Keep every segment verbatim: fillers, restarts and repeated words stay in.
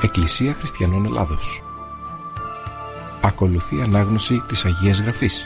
Εκκλησία Χριστιανών Ελλάδος. Ακολουθεί ανάγνωση της Αγίας Γραφής.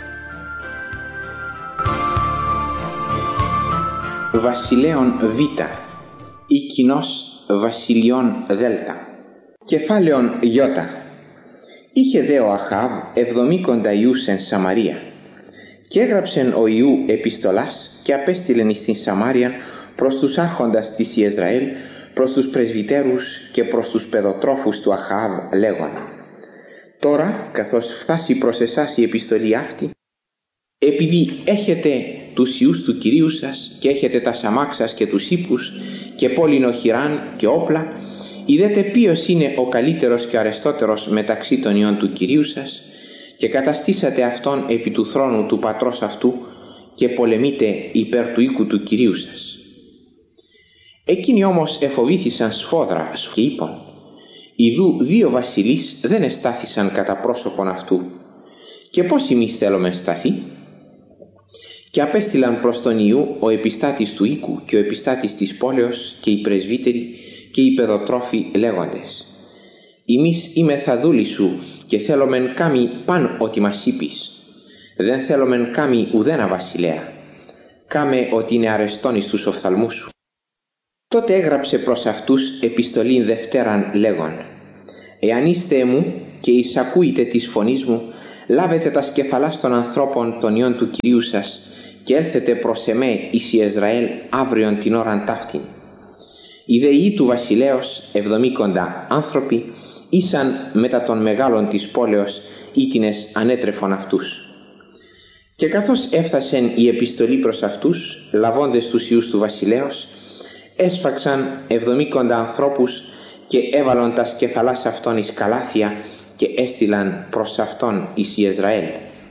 Βασιλέων Β ή κοινός Βασιλιών Δ. Κεφάλαιον Ι. Είχε δε ο Αχάβ εβδομήκοντα ιούς εν Σαμαρία, και έγραψεν ο Ιού επιστολάς και απέστειλεν εις την Σαμάριαν προς τους άρχοντας της Ιεσραήλ, προς τους πρεσβυτέρους και προς τους παιδοτρόφους του Αχάβ, λέγον: τώρα, καθώς φτάσει προς εσάς η επιστολή αυτή, επειδή έχετε τους ιούς του Κυρίου σας και έχετε τα σαμάξας και τους ύπους και πόλιν οχυράν και όπλα, είδετε ποιος είναι ο καλύτερος και αρεστότερος μεταξύ των ιών του Κυρίου σας, και καταστήσατε αυτόν επί του θρόνου του πατρός αυτού και πολεμείτε υπέρ του οίκου του Κυρίου σας. Εκείνοι όμως εφοβήθησαν σφόδρα και είπαν: ιδού δύο βασιλείς δεν εστάθησαν κατά πρόσωπον αυτού, και πώς εμείς θέλουμε σταθεί? Και απέστειλαν προς τον Ιού ο επιστάτης του οίκου και ο επιστάτης της πόλεως και οι πρεσβύτεροι και οι παιδοτρόφοι, λέγοντες: εμείς είμεθα δούλοι σου και θέλομεν κάμει παν ότι μας είπεις. Δεν θέλομεν κάμει ουδένα βασιλέα. Κάμε ότι είναι αρεστόν εις τους οφθαλμούς σου. Τότε έγραψε προς αυτούς επιστολήν δευτέραν, λέγον: εάν είστε εμού και εισακούετε της φωνής μου, λάβετε τα σκεφαλάς των ανθρώπων των ιών του Κυρίου σας και έλθετε προς εμέ εις Ιεσραήλ αύριον την ώραν ταύτην. Οι δεοί του βασιλέως εβδομήκοντα άνθρωποι ήσαν μετά των μεγάλων της πόλεως ήτινες ανέτρεφον αυτούς. Και καθώς έφτασεν η επιστολή προς αυτούς, λαβώντες τους ιούς του βασιλέως, έσφαξαν εβδομήκοντα ανθρώπους και έβαλον τα σκεφαλάς αυτών εις καλάθια και έστειλαν προς αυτόν εις Ιεσραήλ.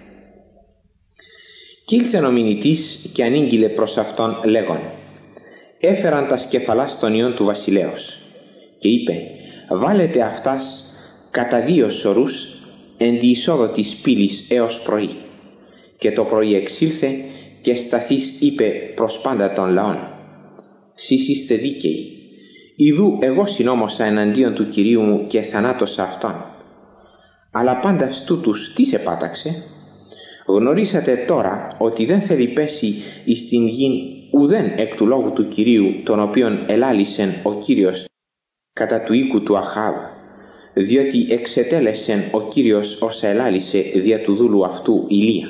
Κι ήλθεν ο μηνυτής και ανήγγειλε προς αυτόν, λέγον: έφεραν τα σκεφαλάς των ιών του βασιλέως. Και είπε: βάλετε αυτάς κατά δύο σωρούς εν τη εισόδο της πύλης έως πρωί. Και το πρωί εξήλθε και σταθείς είπε προς πάντα των λαών: σεις είστε δίκαιοι. Ιδού εγώ συνόμωσα εναντίον του Κυρίου μου και θανάτωσα αυτόν. Αλλά πάντας τούτους τι σε πάταξε? Γνωρίσατε τώρα ότι δεν θέλει πέσει εις την γην ουδέν εκ του λόγου του Κυρίου, τον οποίον ελάλησεν ο Κύριος κατά του οίκου του Αχάβ, διότι εξετέλεσεν ο Κύριος όσα ελάλησε δια του δούλου αυτού Ηλία.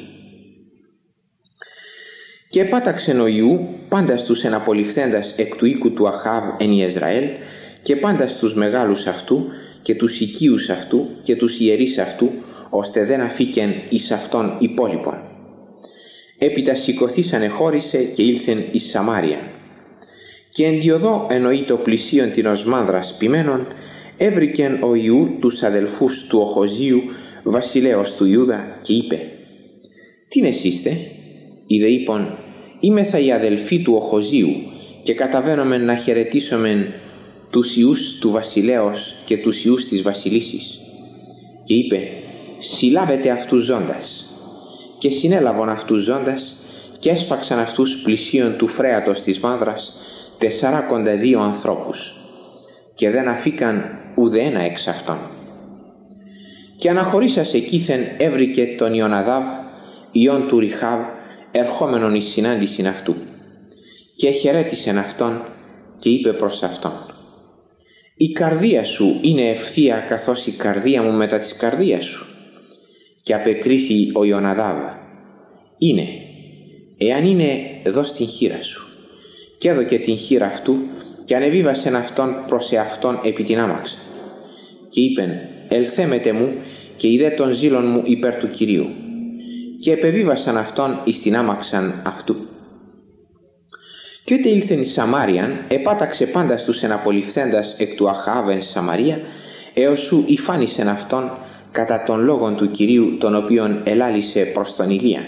Και επάταξεν ο Ιού πάντας τους εναπολυφθέντας εκ του οίκου του Αχάβ εν Ιεσραήλ και πάντας τους μεγάλους αυτού και τους οικείους αυτού και τους ιερείς αυτού, ώστε δεν αφήκεν εις αυτόν υπόλοιπον. Έπειτα σηκωθήσαν εχώρισε και ήλθεν εις Σαμάρια. Και εν διοδό εννοεί το πλησίον την οσμάνδρας ποιμένων, έβρικεν ο Ιού τους αδελφούς του Οχοζίου, βασιλέως του Ιούδα, και είπε: «Τιν εσείστε?» Είδε είπον: «Είμεθα οι αδελφοί του Οχοζίου και καταβαίνομεν να χαιρετήσομεν τους ιούς του βασιλέως και τους ιούς της βασιλίσης». Και είπε: «Συλλάβετε αυτούς ζώντας». Και συνέλαβον αυτούς ζώντας και έσφαξαν αυτούς πλησίον του φρέατος της μάνδρας τεσσαράκοντα δύο ανθρώπους, και δεν αφήκαν ουδέ ένα εξ αυτών. Και αναχωρήσας εκείθεν έβρικε τον Ιωναδάβ, ιόν του Ριχάβ, ερχόμενον εις συνάντησιν αυτού, και χαιρέτησεν αυτόν και είπε προς αυτόν: «Η καρδία σου είναι ευθεία καθώς η καρδία μου μετά της καρδίας σου». Και απεκρίθη ο Ιωναδάβ: «Είναι, εάν είναι, δώσ' την χείρα σου». Και έδωκε την χείρα αυτού και ανεβίβασεν αυτόν προς εαυτόν επί την άμαξα. Και είπεν: «Ελθέμετε μου και είδε τον ζήλον μου υπέρ του Κυρίου». Και επεβίβασαν αυτόν εις την άμαξαν αυτού. Και ότε ήλθεν εις Σαμάριαν, επάταξε πάντα στους εναπολυφθέντας εκ του Αχάβ εν Σαμαρία, έως σου υφάνισεν αυτόν κατά των λόγων του Κυρίου, τον οποίον ελάλησε προς τον Ηλία.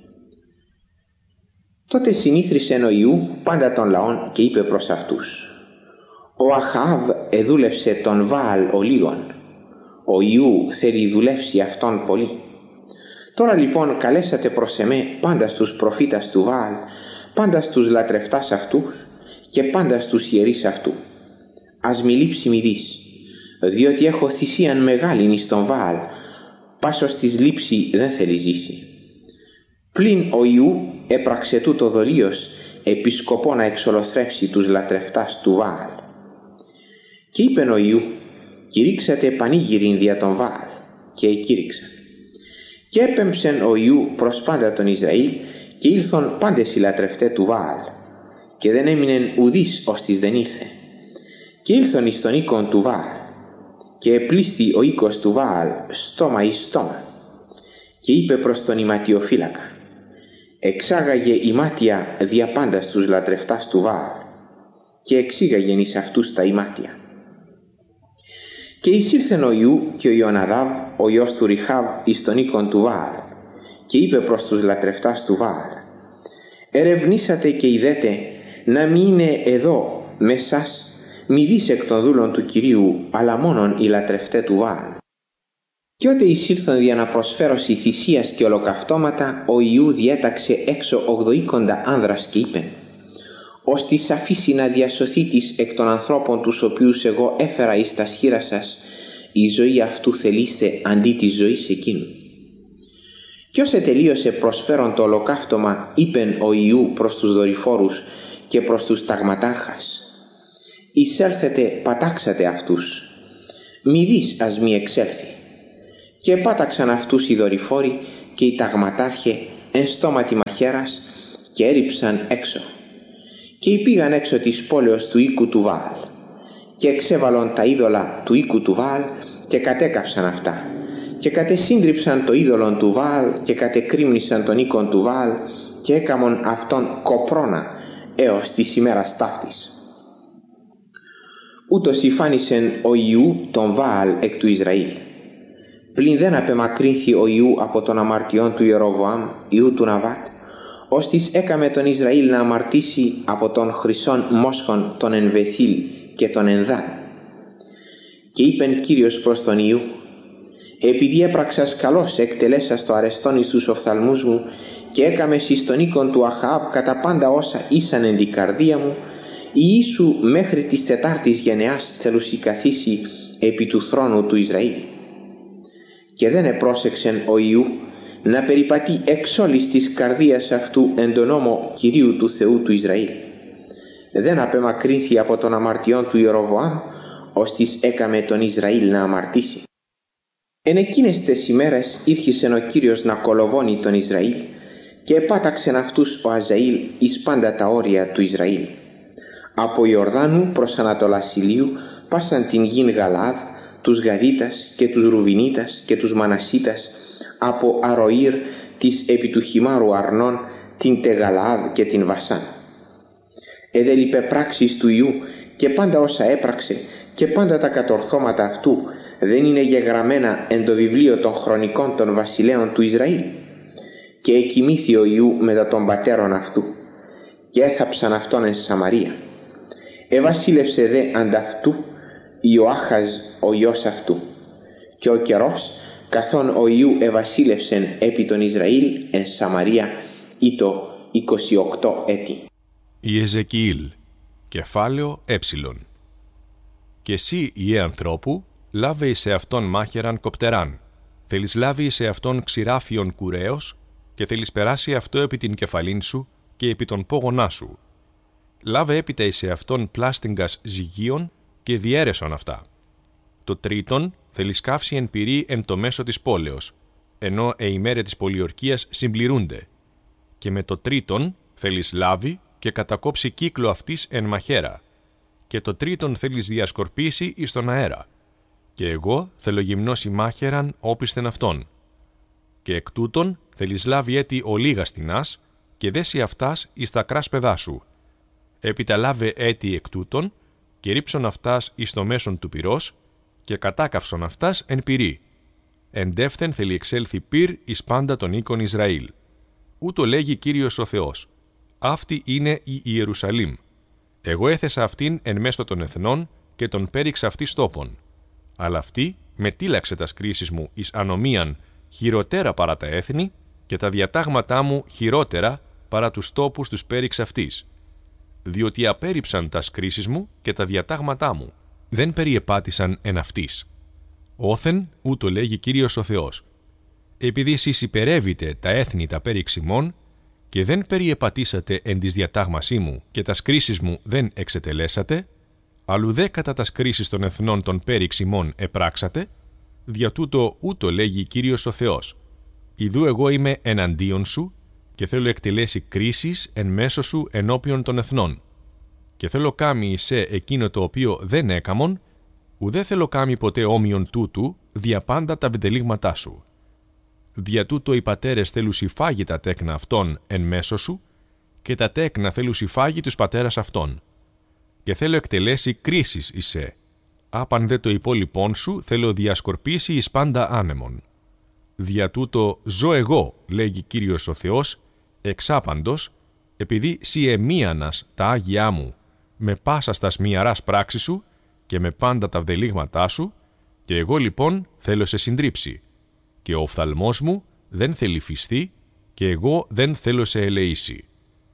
Τότε συνήθρισεν ο Ιού πάντα των λαών και είπε προς αυτούς: «Ο Αχάβ εδούλευσε τον Βάαλ ο λίγον, ο Ιού θέλει δουλεύσει αυτόν πολύ. Τώρα λοιπόν καλέσατε προς εμέ πάντα στους προφήτας του Βάαλ, πάντα στους λατρευτάς αυτού και πάντα στους ιερείς αυτού. Ας μη λείψει μηδείς, διότι έχω θυσίαν μεγάλην εις τον Βαάλ, πάσος της λήψη δεν θέλει ζήσει. Πλην ο Ιού έπραξε τούτο δολίος, επί σκοπό να εξολοθρεύσει τους λατρευτάς του Βαάλ. Και είπεν ο Ιού, κηρύξατε πανήγυριν δια τον Βαάλ, και εκήρυξαν. Και έπεμψεν ο Ιού προς πάντα τον Ισραήλ, και ήλθον πάντες οι λατρευτέ του Βαάλ, και δεν έμεινεν ουδείς ώστις δεν ήλθε. Και ήλθον εις τον οίκον του Βαάλ, και επλήσθη ο οίκος του Βαάλ στόμα εις στόμα, και είπε προς τον ηματιοφύλακα, εξάγαγε ημάτια δια πάντα στους λατρευτάς του Βαάλ, και εξήγαγεν εις αυτούς τα ημάτια. Και εισήλθεν ο Ιού και ο Ιωναδάβ, ο ιός του Ριχάβ, εις τον οίκον του Βαάλ, και είπε προς τους λατρευτάς του Βαάλ, ερευνήσατε και είδετε να μην είναι εδώ μεσάς μη δεις εκ των δούλων του Κυρίου, αλλά μόνον οι λατρευτέ του Βαάλ. Και ότε εισήλθον για να προσφέρωση θυσίας και ολοκαυτώματα, ο Ιού διέταξε έξω ογδοήκοντα άνδρας και είπεν, ώστις αφήσει να διασωθήτης εκ των ανθρώπων τους οποίους εγώ έφερα εις τα σχήρα σας, η ζωή αυτού θελήστε αντί της ζωής εκείνου. Κι ως ετελείωσε προσφέρον το ολοκαύτωμα, είπεν ο Ιού προς τους δορυφόρους και προς τους ταγματάρχας, εισέλθετε πατάξατε αυτούς, μη δεις ας μη εξέλθει. Και πάταξαν αυτούς οι δορυφόροι και οι ταγματάρχε εν στόματι μαχαίρας και έριψαν έξω. Και πήγαν έξω της πόλεως του οίκου του Βαάλ και εξέβαλον τα είδωλα του οίκου του Βαάλ και κατέκαυσαν αυτά και κατεσύντριψαν το είδωλον του Βαάλ και κατεκρίμνησαν τον οίκον του Βαάλ και έκαμον αυτόν κοπρώνα έως της ημέρας ταύτης. Ούτως υφάνισεν ο Ιού τον Βαάλ εκ του Ισραήλ. Πλην δεν απεμακρύνθη ο Ιού από τον αμαρτιών του Ιεροβοάμ, Ιού του Ναβάτ, ώστις έκαμε τον Ισραήλ να αμαρτήσει από τον χρυσόν μόσχον τον εν Βεθήλ και τον εν Δάν. Και είπεν Κύριος προς τον Ιού, επειδή έπραξας καλώς εκτελέσας το αρεστόν εις τους οφθαλμούς μου και έκαμες εις τον οίκον του Αχαάβ κατά πάντα όσα ήσαν εν την καρδία μου, η Ιησού μέχρι της τετάρτης γενεάς θελουσι καθίσει επί του θρόνου του Ισραήλ. Και δεν επρόσεξεν ο Ιού να περιπατεί εξ όλης της καρδίας αυτού εν τον νόμο Κυρίου του Θεού του Ισραήλ. Δεν απεμακρύνθη από τον αμαρτιών του Ιεροβοάμ, ώστις έκαμε τον Ισραήλ να αμαρτήσει. Εν εκείνες τες ημέρες ήρχισεν ο Κύριος να κολοβώνει τον Ισραήλ και επάταξεν αυτούς ο Αζαήλ εις πάντα τα όρια του Ισραήλ. Από Ιορδάνου προς Ανατολάς Ηλίου πάσαν την γην Γαλάδ, τους Γαδίτας και τους Ρουβινίτας και τους Μανασίτας, από Αροήρ της επί του χυμάρου Αρνών, την Τεγαλάδ και την Βασάν. Εδέλειπε πράξεις του Ιού και πάντα όσα έπραξε και πάντα τα κατορθώματα αυτού δεν είναι γεγραμμένα εν το βιβλίο των χρονικών των βασιλέων του Ισραήλ. Και εκοιμήθη ο Ιού μετά των πατέρων αυτού και έθαψαν αυτόν εν Σαμαρία. Εβασίλευσε δε ανταυτού Ιωάχαζ ο ιός αυτού. Και ο καιρός καθόν ο Ιού εβασίλευσεν επί τον Ισραήλ εν Σαμαρία ήτο είκοσι οκτώ έτη. Η Εζεκιήλ, κεφάλαιο έψιλον. Και εσύ, ιε ανθρώπου, λάβε εις εαυτόν μάχαιραν κοπτεράν, θέλεις λάβει εις εαυτόν ξηράφιον κουρέως και θέλεις περάσει αυτό επί την κεφαλήν σου και επί τον πόγονά σου. Λάβε έπειτα εις εαυτόν πλάστιγγας ζυγίων και διέρεσον αυτά. Το τρίτον θέλεις καύσει εν πυρή εν το μέσο της πόλεως, ενώ οι ημέρες της πολιορκίας συμπληρούνται. Και με το τρίτον θέλεις λάβει και κατακόψει κύκλο αυτής εν μαχαίρα. Και το τρίτον θέλεις διασκορπίσει εις τον αέρα. Και εγώ θέλω γυμνώσει μάχαιραν όπισθεν αυτόν. Και εκ τούτων θέλεις λάβει έτη ολίγα στινάς και δέσει αυτάς εις τα κράσπεδά σου. Έπειτα λάβε έτη εκ τούτων και ρίψον αυτάς εις το μέσον του πυρός και κατάκαυσον αυτάς εν πυρή. Εντεύθεν θέλει εξέλθει πυρ εις πάντα τον οίκον Ισραήλ. Ούτω λέγει Κύριος ο Θεός. Αυτή είναι η Ιερουσαλήμ. Εγώ έθεσα αυτήν εν μέσω των εθνών και τον πέριξα αυτή στόπον. Αλλά αυτή μετήλαξε τα κρίσεις μου εις ανομίαν χειροτέρα παρά τα έθνη και τα διατάγματά μου χειρότερα παρά τους τόπους τους πέριξ αυτής. Διότι απέρριψαν τα κρίσεις μου και τα διατάγματά μου δεν περιεπάτησαν εν αυτής. Όθεν, ούτω λέγει Κύριος ο Θεός. Επειδή εσείς υπερεύετε τα έθνη τα πέριξ ημών και δεν περιεπατήσατε εν της διατάγμασή μου και τας κρίσεις μου δεν εξετελέσατε, αλλού δε κατά τας κρίσεις των εθνών των πέριξ ημών επράξατε, δια τούτο ούτω λέγει Κύριος ο Θεός. Ιδού εγώ είμαι εναντίον σου και θέλω εκτελέσει κρίσεις εν μέσω σου ενώπιον των εθνών. Και θέλω κάμει σε εκείνο το οποίο δεν έκαμον, ουδέ θέλω κάμει ποτέ όμοιον τούτου δια πάντα τα βεντελίγματά σου. Δια τούτο οι πατέρες θέλουσι φάγει τα τέκνα αυτών εν μέσω σου και τα τέκνα θέλουσι φάγει τους πατέρας αυτών. Και θέλω εκτελέσει κρίσεις εισέ. Άπαν δε το υπόλοιπον σου θέλω διασκορπίσει εις πάντα άνεμον. Δια τούτο ζω εγώ, λέγει Κύριος ο Θεός, εξάπαντος, επειδή σοι εμίανας τα άγγιά μου, με πάσα στας μυαράς πράξης σου και με πάντα τα βδελίγματά σου, και εγώ λοιπόν θέλω σε συντρίψει. Και ο οφθαλμός μου δεν θέλει φυστεί, και εγώ δεν θέλω σε ελεήσει.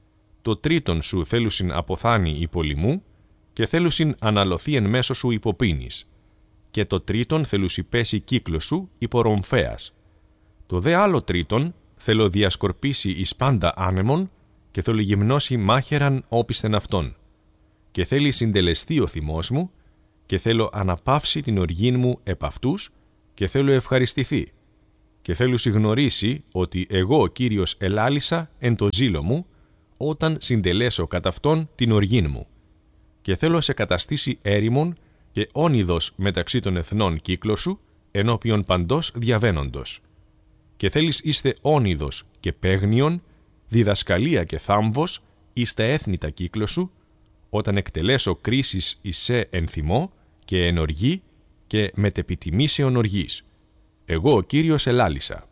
Το τρίτον σου θέλουσιν αποθάνει υπολοιμού, και θέλουσιν αναλωθεί εν μέσω σου υποπίνης. Και το τρίτον θέλουσι πέσει κύκλο σου υπορομφέας. Το δε άλλο τρίτον θέλω διασκορπίσει εις πάντα άνεμον, και θέλω γυμνώσει μάχαιραν όπισθεν αυτόν. Και θέλει συντελεστεί ο θυμός μου, και θέλω αναπαύσει την οργήν μου επ' αυτούς, και θέλω ευχαριστηθεί. Και θέλω συγνωρίσει ότι εγώ ο Κύριος ελάλησα εν το ζήλο μου, όταν συντελέσω κατά αυτόν την οργήν μου. Και θέλω σε καταστήσει έρημον και όνειδος μεταξύ των εθνών κύκλο σου, ενώπιον παντός διαβαίνοντος. Και θέλεις είστε όνειδος και παίγνιον, διδασκαλία και θάμβος, εις τα έθνη τα κύκλο σου, όταν εκτελέσω κρίσεις εις σε εν θυμό και εν οργή και μετεπιτιμήσεων οργής. Εγώ ο Κύριος ελάλησα.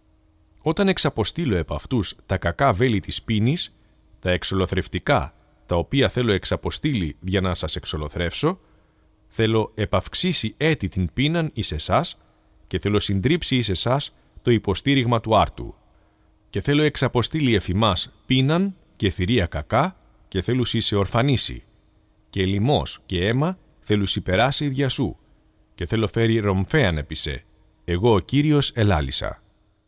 Όταν εξαποστείλω επ' αυτούς τα κακά βέλη της πίνης, τα εξολοθρευτικά, τα οποία θέλω εξαποστείλει για να σας εξολοθρεύσω, θέλω επαυξήσει έτη την πείναν εις εσάς και θέλω συντρίψει εις εσάς το υποστήριγμα του άρτου. Και θέλω εξαποστείλει εφημάς πείναν και θηρία κακά και θέλουσι σε ορφανήσει. Και λιμός και αίμα θέλουσι περάσει δια σου και θέλω φέρει ρομφέαν επί σε. Εγώ ο Κύριος ελάλησα.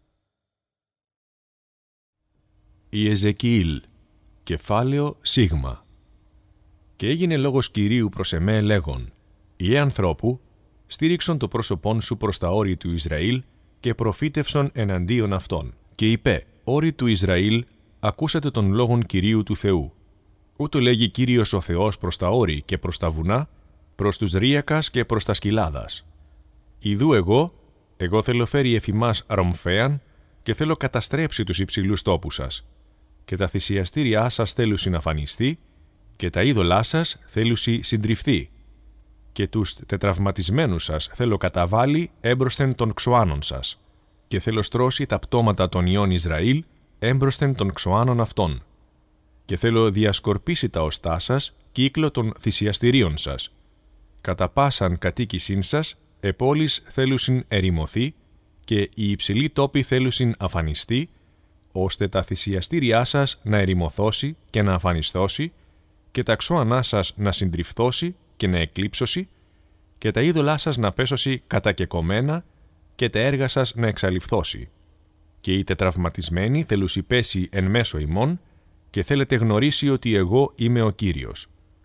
Η Εζεκιήλ, κεφάλαιο σίγμα. Και έγινε λόγος Κυρίου προς εμέ λέγον, «Ιε ανθρώπου, στήριξον το πρόσωπόν σου προς τα όρη του Ισραήλ και προφήτευσον εναντίον αυτών. Και είπε, όρη του Ισραήλ, ακούσατε τον λόγον Κυρίου του Θεού. Ούτω λέγει Κύριος ο Θεός προς τα όρη και προς τα βουνά, προς τους ρύακας και προς τα σκυλάδας. Ιδού εγώ, εγώ θέλω φέρει εφημάς ρομφέαν και θέλω καταστρέψει τους υψηλούς τόπους σας. Και τα θυσιαστήριά σας θέλουσι να φανιστεί και τα είδωλά σας θέλουσι συντριφθεί. Και τους τετραυματισμένους σας θέλω καταβάλει έμπροσθεν των ξωάνων σας. Και θέλω στρώσει τα πτώματα των ιών Ισραήλ έμπροσθεν των ξωάνων αυτών. Και θέλω διασκορπίσει τα οστά σας κύκλο των θυσιαστηρίων σας. Κατά πάσαν κατοίκησήν σας, επόλεις θέλουσιν ερημωθεί και οι υψηλοί τόποι θέλουσιν αφανιστεί, ώστε τα θυσιαστήριά σας να ερημωθώσει και να αφανιστώσει και τα ξώανά σας να συντριφθώσει και να εκλείψωση και τα είδωλά σας να πέσωση κατακεκομένα και τα έργα σας να εξαλειφθώσει. Και οι τετραυματισμένοι θέλουσι πέσει εν μέσω ημών και θέλετε γνωρίσει ότι εγώ είμαι ο Κύριος.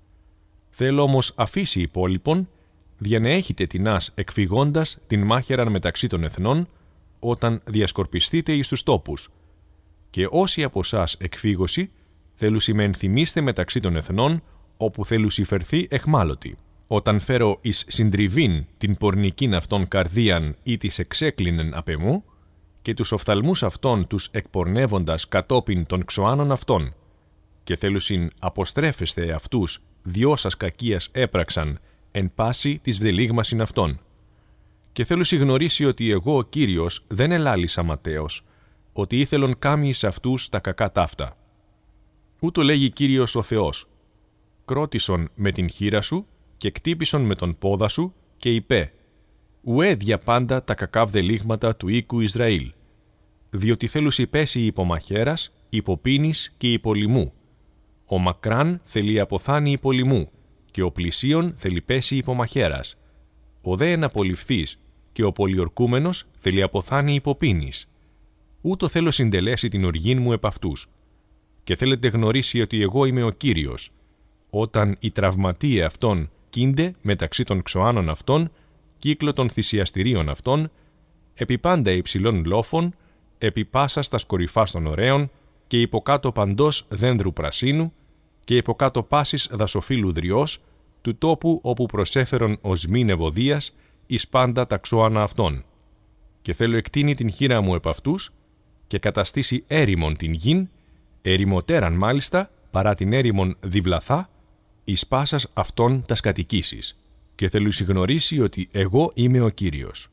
Θέλω όμως αφήσει υπόλοιπον, για να έχετε τινάς εκφυγώντας την μάχαιραν μεταξύ των εθνών, όταν διασκορπιστείτε εις τους τόπους. Και όσοι από εσάς εκφύγωση, θέλουσι με ενθυμίστε μεταξύ των εθνών, όπου θέλουσι φερθεί εχμάλωτη. Όταν φέρω εις συντριβήν την πορνικήν αυτών καρδίαν ή της εξέκλινεν απ' εμού, και τους οφθαλμούς αυτών τους εκπορνεύοντας κατόπιν των ξωάνων αυτών, και θέλουσιν αποστρέφεστε αυτούς διό σας κακίας έπραξαν εν πάση της βδελίγμασιν αυτών. Και θέλουσι γνωρίσει ότι εγώ ο Κύριος δεν ελάλησα ματέως, ότι ήθελον κάμει εις αυτούς τα κακά ταύτα. Ούτω λέγει Κύριος ο Θεός, κρότισον με την χείρα σου και κτύπησον με τον πόδα σου και είπε, ουέ δια πάντα τα κακά βδελίγματα του οίκου Ισραήλ, διότι θέλουσι πέσει υπομαχαίρας, υποπίνης και υπολιμού. Ο μακράν θέλει αποθάνει υπολιμού και ο πλησίον θέλει πέσει υπομαχαίρας. Ο δε εναπολυφθείς και ο πολιορκούμενος θέλει αποθάνει υποπίνης. Ούτω θέλω συντελέσει την οργήν μου επ' αυτούς. Και θέλετε γνωρίσει ότι εγώ είμαι ο Κύριος, όταν οι τραυματίε αυτών κίνται μεταξύ των ξωάνων αυτών, κύκλο των θυσιαστηρίων αυτών, επί πάντα υψηλών λόφων, επί πάσα στα κορυφάς των ωραίων και υποκάτω παντός δένδρου πρασίνου και υποκάτω πάσης δασοφύλου δριός, του τόπου όπου προσέφερον οσμήν ευωδίας εις πάντα τα ξώανα αυτών. Και θέλω εκτείνει την χείρα μου επ' αυτούς και καταστήσει έρημον την γην, ερημοτέραν μάλιστα παρά την έρημον διβλαθά, εις πάσας αυτών τας κατοικήσεις, και θέλω συγνωρίσει ότι εγώ είμαι ο Κύριος.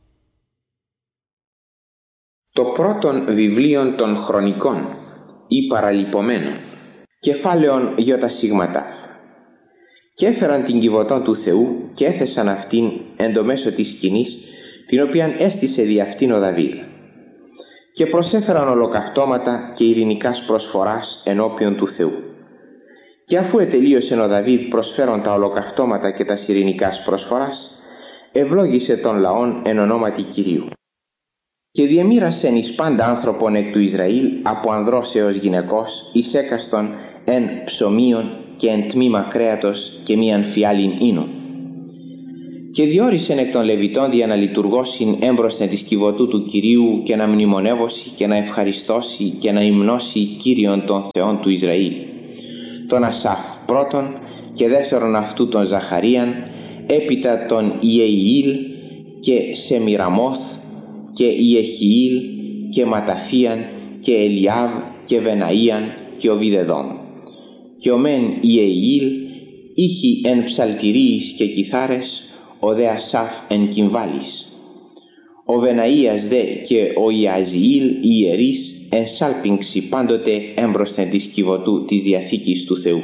Το πρώτον βιβλίον των χρονικών ή παραλυπωμένων, κεφάλαιον γιώτα σίγματα. Και έφεραν την κιβωτόν του Θεού και έθεσαν αυτήν εν το μέσο της σκηνής, την οποίαν έστησε δι' αυτήν ο Δαβίδ. Και προσέφεραν ολοκαυτώματα και ειρηνικάς προσφοράς ενώπιον του Θεού. Και αφού ετελείωσε ο Δαβίδ προσφέρον τα ολοκαυτώματα και τα ειρηνικάς προσφοράς, ευλόγησε τον λαόν εν ονόματι Κυρίου. Και διεμοίρασεν εις πάντα άνθρωπον εκ του Ισραήλ, από ανδρός έως γυναικός, εις έκαστον εν ψωμίον και εν τμήμα κρέατος και μίαν φιάλιν ίνων. Και διόρισεν εκ των Λεβιτών για να λειτουργώσιν έμπροσθεν της κιβωτού του Κυρίου και να μνημονεύωσει και να ευχαριστώσει και να υμνώσει Κύριον των Θεών του Ισραήλ. Τον Ασάφ πρώτον και δεύτερον αυτού τον Ζαχαρίαν, έπειτα τον Ιεϊήλ και Σεμιραμόθ και Ιεχιήλ και Ματαθίαν και Ελιάβ και Βεναΐαν και Οβιδεδόμ. Και ο μεν Ιεϊήλ είχε εν ψαλτηρίης και κιθάρες, ο δε Ασάφ εν κυμβάλης. Ο Βεναΐας δε και ο Ιαζιήλ οι ιερείς εν σάλπιγξη πάντοτε έμπροσθεν της κιβωτού της Διαθήκης του Θεού.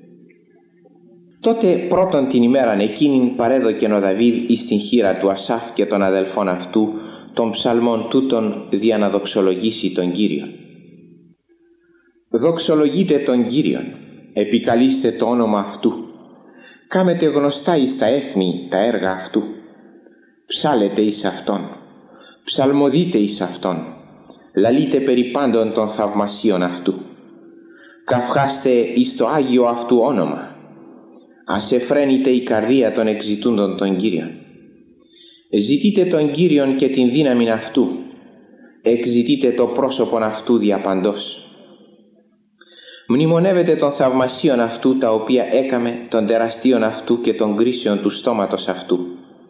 Τότε πρώτον την ημέραν εκείνην παρέδοκεν ο Δαβίδ εις την χείρα του Ασάφ και των αδελφών αυτού των ψαλμών τούτων δια να δοξολογήσει τον Κύριον. Δοξολογείτε τον Κύριον, επικαλείστε το όνομα αυτού, κάμετε γνωστά εις τα έθνη τα έργα αυτού, ψάλετε εις αυτόν, ψαλμοδείτε εις αυτόν, λαλείτε περί πάντων των θαυμασίων αυτού, καυχάστε εις το Άγιο αυτού όνομα, ας εφραίνεται η καρδία των εξητούντων τον Κύριον. Ζητείτε τον Κύριον και την δύναμη αυτού, εξητείτε το πρόσωπον αυτού διαπαντός. Μνημονεύετε των θαυμασίων αυτού τα οποία έκαμε, των τεραστίων αυτού και των κρίσεων του στόματος αυτού.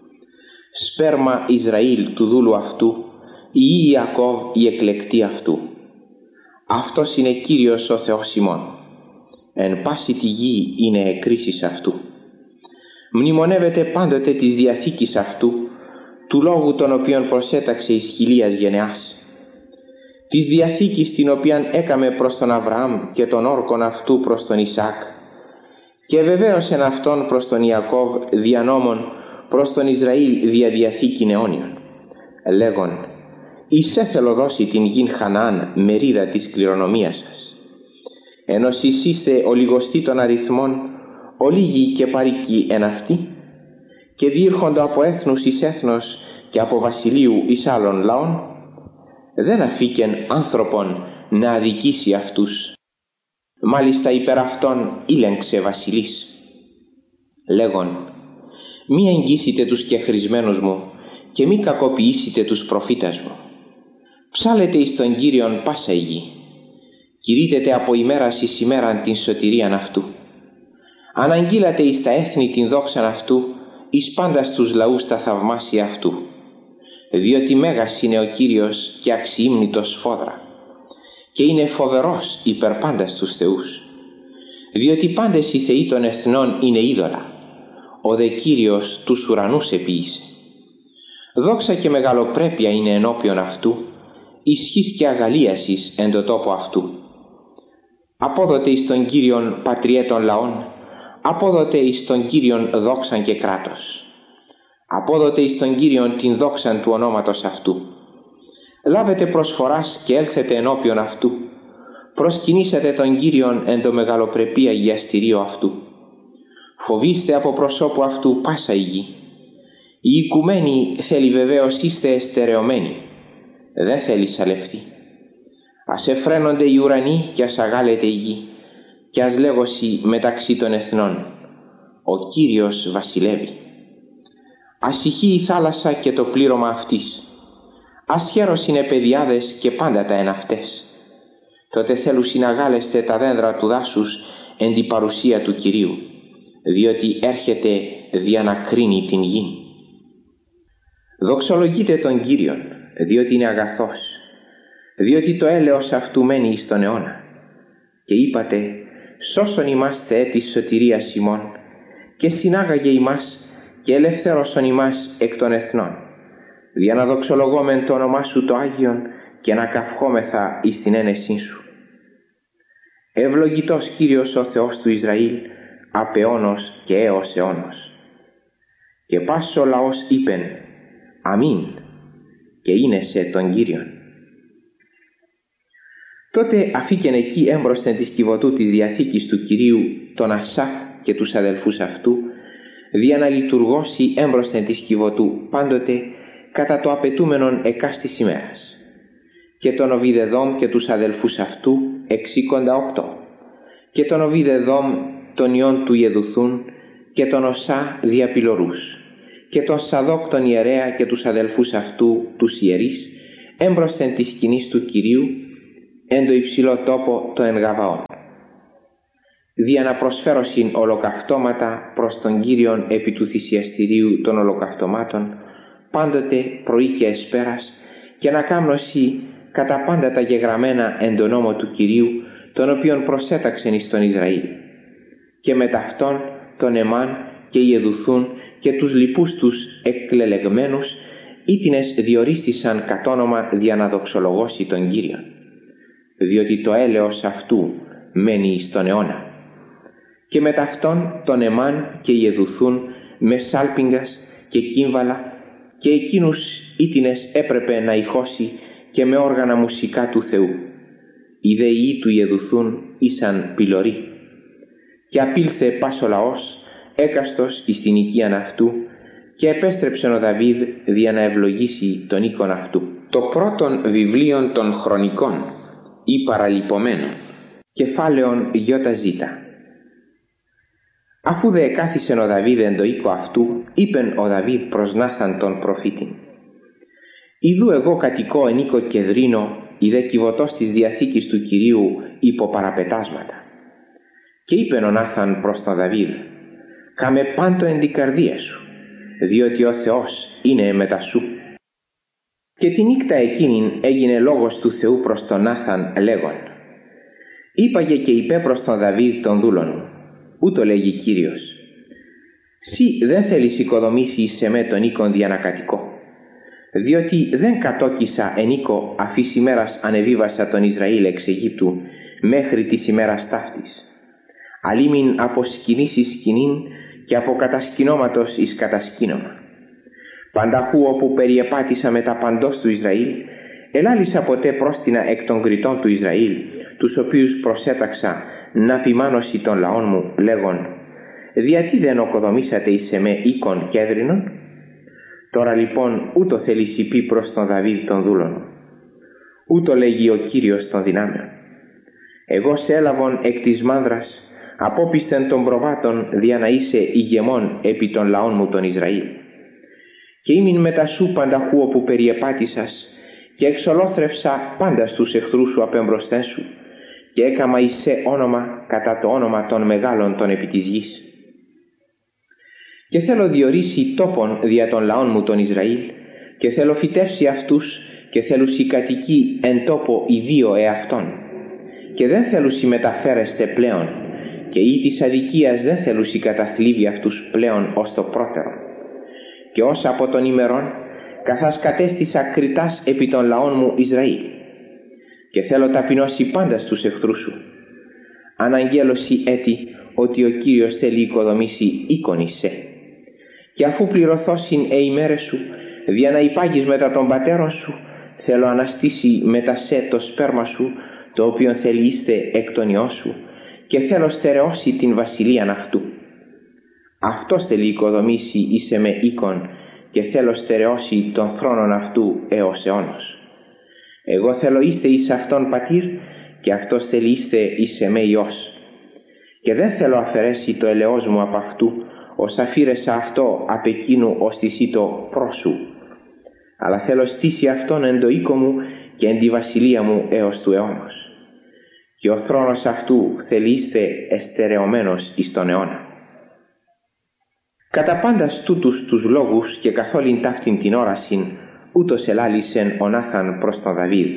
Σπέρμα Ισραήλ του δούλου αυτού, η Ιακώβ η εκλεκτή αυτού. Αυτός είναι Κύριος ο Θεός ημών. Εν πάση τη γη είναι εκκρίσεις αυτού. Μνημονεύετε πάντοτε της διαθήκης αυτού, του λόγου τον οποίον προσέταξε εις χιλίας γενεάς. Της διαθήκης την οποίαν έκαμε προς τον Αβραάμ και τον όρκον αυτού προς τον Ισάκ, και βεβαίωσεν αυτόν προς τον Ιακώβ δια νόμων, προς τον Ισραήλ δια διαθήκην αιώνιον, λέγον, εις έθελο δώσει την γην Χαναάν μερίδα της κληρονομίας σας. Ενώ σεις είστε ολιγοστοί των αριθμών, ολίγοι και παροικοί εν αυτοί, και διήρχονται από έθνους εις έθνος και από βασιλείου εις άλλων λαών, δεν αφήκεν άνθρωπον να αδικήσει αυτούς. Μάλιστα υπέρ αυτών ήλεγξε βασιλής, λέγον, μη εγγύσετε τους κεχρισμένους μου και μη κακοποιήσετε τους προφήτας μου. Ψάλετε εις τον Κύριον πάσα η γη, κηρύτετε από ημέρας εις ημέραν την σωτηρίαν αυτού. Αναγγείλατε εις τα έθνη την δόξαν αυτού, εις πάντα στους λαούς τα θαυμάσια αυτού. Διότι μέγας είναι ο Κύριος και αξιήμνητος σφόδρα, και είναι φοβερός υπερ πάντα στους θεούς. Διότι πάντες οι θεοί των εθνών είναι είδωλα, ο δε Κύριος τους ουρανούς επίησε. Δόξα και μεγαλοπρέπεια είναι ενώπιον αυτού, ισχύς και αγαλίασης εν το τόπο αυτού. Απόδοτε εις τον Κύριον πατριέ των λαών, απόδοτε εις τον Κύριον δόξαν και κράτος. Απόδοτε εις τον Κύριον την δόξαν του ονόματος αυτού. Λάβετε προσφοράς και έλθετε ενώπιον αυτού. Προσκυνήσατε τον Κύριον εν το μεγαλοπρεπή αγιαστηρίο αυτού. Φοβήστε από προσώπου αυτού πάσα η γη. Η οικουμένη θέλει βεβαίως είστε εστερεωμένοι, δεν θέλει σαλευτεί. Ας εφραίνονται οι ουρανοί και ας αγάλεται η γη, και ας λέγωση μεταξύ των εθνών, ο Κύριος βασιλεύει. Ας ηχεί η θάλασσα και το πλήρωμα αυτής, ας χαίρος είναι παιδιάδες και πάντα τα εν αυτές. Τότε θέλουν συναγάλεστε τα δέντρα του δάσους εν την παρουσία του Κυρίου, διότι έρχεται δια να κρίνει την γη. Δοξολογείτε τον Κύριον, διότι είναι αγαθός, διότι το έλεος αυτού μένει εις τον αιώνα. Και είπατε, σώσον ημάς Θεέ της σωτηρίας ημών, και συνάγαγε ημάς και ελευθέρωσον ημάς εκ των εθνών, δια να δοξολογόμεν το όνομά σου το Άγιον και να καυχόμεθα εις την ένεσή σου. Ευλογητός Κύριος ο Θεός του Ισραήλ, απ' αιώνος και έως αιώνος. Και πάσο λαός είπεν, αμήν, και είναι σε τον Κύριον. Τότε αφήκεν εκεί έμπροσθεν της κυβωτού της Διαθήκης του Κυρίου τον Ασάφ και τους αδελφούς αυτού, δια να λειτουργώσει έμπροσθεν της κυβωτού πάντοτε κατά το απαιτούμενον εκάστης ημέρας, και τον Οβιδεδόμ και τους αδελφούς αυτού εξήκοντα οκτώ, και τον Οβιδεδόμ τον ιών του Ιεδουθούν και τον Οσά διαπυλωρούς, και τον Σαδόκ τον ιερέα και τους αδελφούς αυτού τους ιερείς έμπροσθεν της σκηνής του Κυρίου εν το υψηλό τόπο το εν Γαβαών, δια να προσφέρωσιν ολοκαυτώματα προς τον Κύριον επί του θυσιαστηρίου των ολοκαυτωμάτων πάντοτε πρωί και εσπέρας, και να κάμνωση κατά πάντα τα γεγραμμένα εν τον νόμο του Κυρίου, τον οποίον προσέταξεν εις τον Ισραήλ, και με ταυτόν τον Εμάν και Ιεδουθούν και τους λοιπούς τους εκκλελεγμένους, ήτινες διορίστησαν κατ' όνομα δια να δοξολογώσει τον Κύριον, διότι το έλεος αυτού μένει εις τον αιώνα. Και με ταυτόν τον Εμάν και Ιεδουθούν με σάλπιγγας και κύμβαλα, και εκείνους ήτινες έπρεπε να ηχώσει και με όργανα μουσικά του Θεού. Οι δε ιοί του Ιεδουθούν ήσαν πυλωροί. Και απήλθε πας ο λαός έκαστος εις την οικίαν αυτού, και επέστρεψεν ο Δαβίδ δια να ευλογήσει τον οίκον αυτού. Το πρώτον βιβλίον των χρονικών ή παραλυπωμένων, κεφάλαιον γιώτα ζήτα. Αφού δε εκάθισεν ο Δαβίδ εν το οίκο αυτού, είπεν ο Δαβίδ προς Νάθαν τον προφήτην, «Ιδού εγώ κατοικώ εν οίκο κεδρίνο, η δε κυβωτός της Διαθήκης του Κυρίου υπό παραπετάσματα». Και είπεν ο Νάθαν προς τον Δαβίδ, «Κάμε πάντο εν την καρδία σου, διότι ο Θεός είναι μετα σου». Και τη νύκτα εκείνην έγινε λόγος του Θεού προς τον Νάθαν λέγον, «Είπαγε και είπε προς τον Δαβίδ τον δούλον μου, ούτω λέγει Κύριος, «Συ δεν θέλεις οικοδομήσει σε με τον οίκον δια να κατοικώ, διότι δεν κατόκισα εν οίκο αφής ημέρας ανεβίβασα τον Ισραήλ εξ Αιγύπτου μέχρι της ημέρας ταύτης, αλίμην από σκηνής εις σκηνήν και από κατασκηνώματος εις κατασκήνωμα. Πανταχού όπου περιεπάτησα με τα παντός του Ισραήλ, ελάλησα ποτέ πρόστινα εκ των κριτών του Ισραήλ, τους οποίους προσέταξα να ποιμάνωση των λαών μου, λέγον, «Διατί δεν οκοδομήσατε εις εμέ οίκον κέδρινον?» Τώρα λοιπόν ούτω θέλεις υπή προς τον Δαβίδ τον δούλον. Ούτω λέγει ο Κύριος των δυνάμεων. Εγώ σε έλαβον εκ της μάνδρας, απόπισθεν των προβάτων δια να είσαι ηγεμόν επί των λαών μου τον Ισραήλ. Και ήμην μετά σου πανταχού όπου περιεπάτησας, και εξολόθρευσα πάντα στους εχθρούς σου απέμπροσθέν σου, και έκαμα εισέ όνομα κατά το όνομα των μεγάλων των επί της γης. Και θέλω διορίσει τόπον δια των λαών μου τον Ισραήλ, και θέλω φυτεύσει αυτούς, και θέλω συγκατοικεί εν τόπο ιδίο εαυτόν, και δεν θέλω συμμεταφέρεστε πλέον, και ή της αδικίας δεν θέλω συγκαταθλίβει αυτούς πλέον ως το πρώτερο. Και όσα από των ημερών, καθάς κατέστησα κριτάς επί των λαών μου Ισραήλ, και θέλω ταπεινώσει πάντα στους εχθρούς σου. Αναγγέλωση έτη ότι ο Κύριος θέλει οικοδομήσει οίκον εις σε. Και αφού πληρωθώσιν ε ημέρες σου, δια να υπάγεις μετά των πατέρων σου, θέλω αναστήσει μετά σε το σπέρμα σου, το οποίο θέλει είστε εκ των ιών σου, και θέλω στερεώσει την βασιλείαν αυτού. Αυτός θέλει οικοδομήσει εις με οίκον και θέλω στερεώσει τον θρόνον αυτού έως αιώνος. Εγώ θέλω είστε εις αυτόν πατήρ και αυτός θέλει είστε εις με Υιός. Και δεν θέλω αφαιρέσει το ελαιός μου από αυτού, ως αφήρεσα αυτό απ' εκείνου ως τη σύτο πρόσου. Αλλά θέλω στήσει αυτόν εν το οίκο μου και εν τη βασιλεία μου έως του αιώνος. Και ο θρόνος αυτού θέλει είστε εστερεωμένος εις τον αιώνα. Κατά πάντας τούτους τους λόγους και καθ' όλην ταύτην την όρασιν, ούτως ελάλησεν ο Νάθαν προς τον Δαβίδ.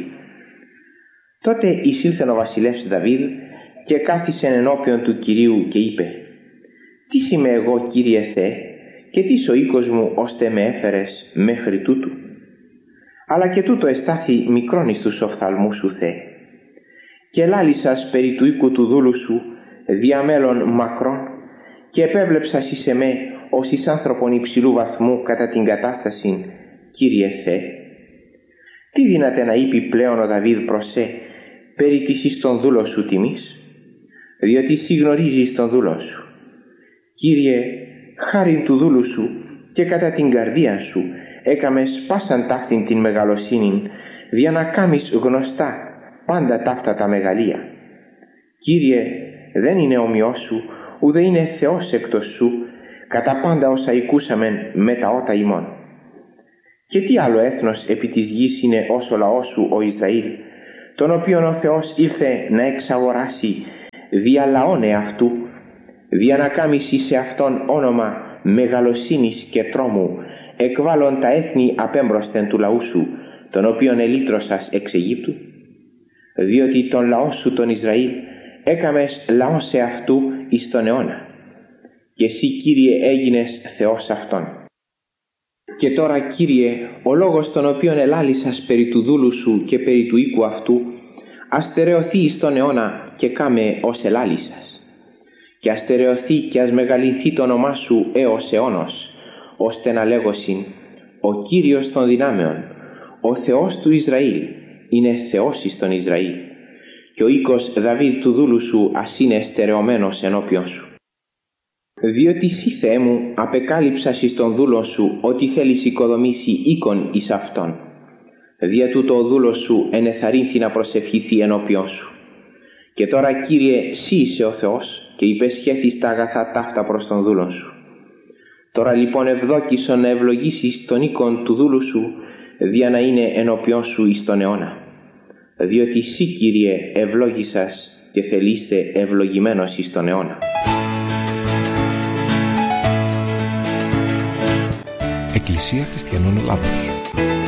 Τότε εισήλθεν ο βασιλεύς Δαβίδ και κάθισεν ενώπιον του Κυρίου και είπε: «Τι είμαι εγώ, Κύριε Θεέ, και τι ο οίκος μου ώστε με έφερες μέχρι τούτου? Αλλά και τούτο εστάθη μικρόν εις τους οφθαλμούς σου, Θεέ. Και ελάλησας περί του οίκου του δούλου σου διαμέλων μακρόν και επέβλεψας εις εμέ ως εις άνθρωπον υψηλού βαθμού κατά την κατάσταση, Κύριε Θεέ. Τι δύναται να είπε πλέον ο Δαβίδ προς σε περί της εις τον δούλο σου τιμής? Διότι εσύ γνωρίζεις τον δούλο σου. Κύριε, χάριν του δούλου σου και κατά την καρδία σου έκαμες πάσαν ταύτην την μεγαλοσύνην, δια να κάμεις γνωστά πάντα ταύτα τα μεγαλεία. Κύριε, δεν είναι ομοιός σου, ουδέ είναι Θεός εκτός σου, κατά πάντα όσα οικούσαμεν με τα ότα ημών. Και τι άλλο έθνος επί της γης είναι ως ο λαός σου ο Ισραήλ, τον οποίον ο Θεός ήλθε να εξαγοράσει δια λαών εαυτού, δια να κάμισει σε αυτόν όνομα μεγαλοσύνης και τρόμου, εκβάλλον τα έθνη απέμπροσθεν του λαού σου, τον οποίον ελύτρωσας εξ Αιγύπτου? Διότι τον λαό σου τον Ισραήλ έκαμες λαό σε αυτού εις τον αιώνα, και εσύ, Κύριε, έγινες Θεός αυτόν. Και τώρα, Κύριε, ο λόγος τον οποίον ελάλησας περί του δούλου σου και περί του οίκου αυτού, αστερεωθεί εις τον αιώνα και κάμε ως ελάλησας. Και αστερεωθεί και ας μεγαλυνθεί το όνομά σου έως αιώνος, ώστε να λέγωσιν: ο Κύριος των δυνάμεων, ο Θεός του Ισραήλ, είναι Θεός εις τον Ισραήλ, και ο οίκος Δαβίδ του δούλου σου ας είναι στερεωμένος ενώπιον σου. Διότι εσύ, Θεέ μου, απεκάλυψας εις τον δούλο σου ότι θέλεις οικοδομήσει οίκον εις αυτόν. Δια τούτο ο δούλος σου ενεθαρρύνθη να προσευχηθεί ενώπιον σου. Και τώρα, Κύριε, εσύ είσαι ο Θεός και υπεσχέθης τα αγαθά ταύτα προς τον δούλον σου. Τώρα λοιπόν ευδόκησον να ευλογήσεις τον οίκον του δούλου σου, δια να είναι ενώπιον σου εις τον αιώνα. Διότι εσύ, Κύριε, ευλόγησας και θελείστε ευλογημένος εις τον αιώνα. Εκκλησία Χριστιανών Ελλάδος.